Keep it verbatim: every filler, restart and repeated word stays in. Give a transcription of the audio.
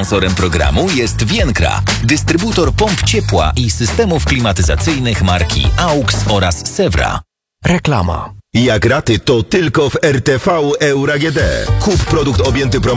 Sponsorem programu jest Vienkra, dystrybutor pomp ciepła i systemów klimatyzacyjnych marki AUX oraz Sewra. Reklama. Jak raty, to tylko w R T V Euro A G D. Kup produkt objęty promocją